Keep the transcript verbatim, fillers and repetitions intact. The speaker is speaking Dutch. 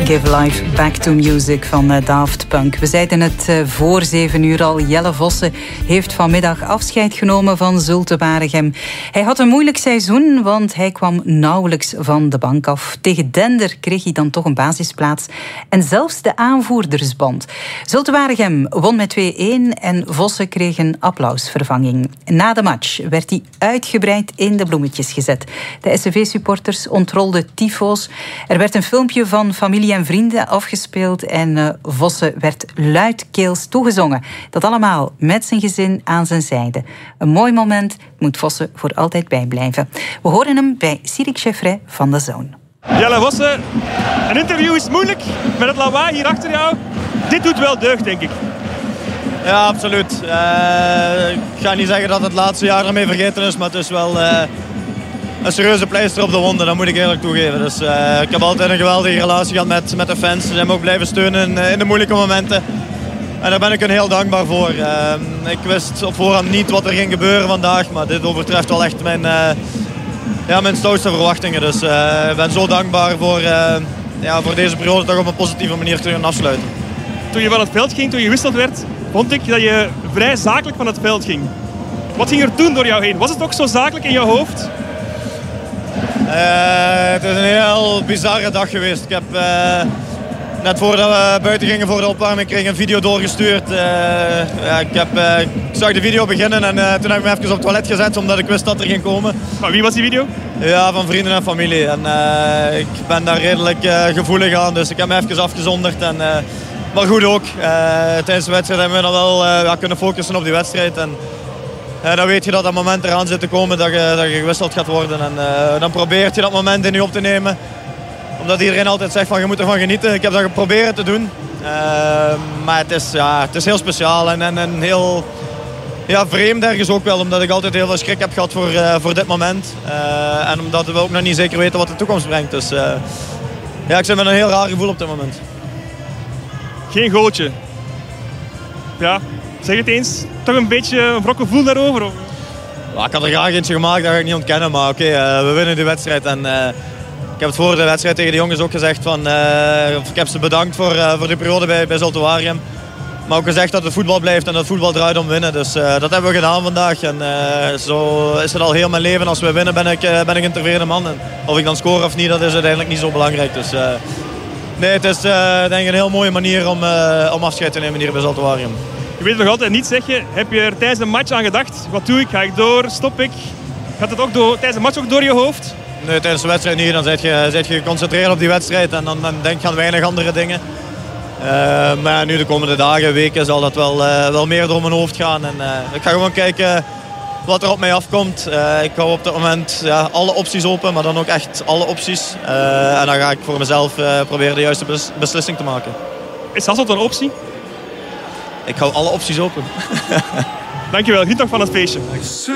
Give Life Back to Music van uh, Daft Punk. We zeiden het uh, voor zeven uur al. Jelle Vossen heeft vanmiddag afscheid genomen van Zulte Waregem. Hij had een moeilijk seizoen, want hij kwam nauwelijks van de bank af. Tegen Dender kreeg hij dan toch een basisplaats. En zelfs de aanvoerdersband. Zulte Waregem won met twee-één en Vossen kreeg een applausvervanging. Na de match werd hij uitgebreid in de bloemetjes gezet. De S C V-supporters ontrolden tyfo's. Er werd een filmpje van familie en vrienden afgespeeld en uh, Vossen werd luidkeels toegezongen. Dat allemaal met zijn gezin aan zijn zijde. Een mooi moment, moet Vossen voor altijd bijblijven. We horen hem bij Cyril Cheffret van de Zone. Jelle Vossen, een interview is moeilijk met het lawaai hier achter jou. Dit doet wel deugd, denk ik. Ja, absoluut. Uh, ik ga niet zeggen dat het laatste jaar ermee vergeten is, maar het is wel uh, een serieuze pleister op de wonden, dat moet ik eerlijk toegeven. Dus, uh, ik heb altijd een geweldige relatie gehad met, met de fans. Ze zijn me ook blijven steunen in, in de moeilijke momenten. En daar ben ik hun heel dankbaar voor. Uh, ik wist op voorhand niet wat er ging gebeuren vandaag, maar dit overtreft wel echt mijn, uh, ja, mijn stoutste verwachtingen. Dus uh, ik ben zo dankbaar voor, uh, ja, voor deze periode toch op een positieve manier te kunnen afsluiten. Toen je van het veld ging, toen je gewisseld werd, vond ik dat je vrij zakelijk van het veld ging. Wat ging er toen door jou heen? Was het ook zo zakelijk in jouw hoofd? Uh, het is een heel bizarre dag geweest. Ik heb, uh, net voordat we buiten gingen voor de opwarming, kreeg ik een video doorgestuurd. Uh, ja, ik, heb, uh, ik zag de video beginnen en uh, toen heb ik me even op het toilet gezet omdat ik wist dat er ging komen. Maar wie was die video? Ja, van vrienden en familie. En, uh, ik ben daar redelijk uh, gevoelig aan, dus ik heb me even afgezonderd. En, uh, maar goed ook. Uh, tijdens de wedstrijd hebben we dan wel uh, ja, kunnen focussen op die wedstrijd. En, uh, dan weet je dat dat moment eraan zit te komen dat je, dat je gewisseld gaat worden. En uh, dan probeert je dat moment in je op te nemen. Omdat iedereen altijd zegt van je moet ervan genieten. Ik heb dat geprobeerd te doen. Uh, maar het is, ja, het is heel speciaal en, en, en heel ja, vreemd ergens ook wel. Omdat ik altijd heel veel schrik heb gehad voor, uh, voor dit moment. Uh, en omdat we ook nog niet zeker weten wat de toekomst brengt. Dus uh, ja, ik zit met een heel raar gevoel op dit moment. Geen goaltje. Ja, zeg het eens. Toch een beetje een wrok gevoel daarover? Of? Ja, ik had er graag eentje gemaakt, dat ga ik niet ontkennen. Maar oké, okay, uh, we winnen die wedstrijd. En, uh, ik heb het voor de wedstrijd tegen de jongens ook gezegd. Van, uh, ik heb ze bedankt voor, uh, voor die periode bij, bij Zulte Waregem. Maar ook gezegd dat het voetbal blijft en dat het voetbal draait om winnen. Dus uh, dat hebben we gedaan vandaag. En uh, zo is het al heel mijn leven. Als we winnen ben ik, uh, ben ik een tevreden man. En of ik dan score of niet, dat is uiteindelijk niet zo belangrijk. Dus, uh, nee, het is uh, denk ik een heel mooie manier om, uh, om afscheid te nemen hier bij Zulte Waregem. Je weet nog altijd niet, zeg je. Heb je er tijdens de match aan gedacht? Wat doe ik? Ga ik door? Stop ik? Gaat het ook door, tijdens de match ook door je hoofd? Nee, tijdens de wedstrijd niet. Dan zit je, zit je geconcentreerd op die wedstrijd en dan, dan denk je aan weinig andere dingen. Uh, maar ja, nu de komende dagen, weken zal dat wel, uh, wel meer door mijn hoofd gaan. En, uh, ik ga gewoon kijken wat er op mij afkomt. Uh, ik hou op dit moment ja, alle opties open, maar dan ook echt alle opties. Uh, en dan ga ik voor mezelf uh, proberen de juiste bes- beslissing te maken. Is Hasselt een optie? Ik hou alle opties open. Dankjewel, geniet nog van het feestje.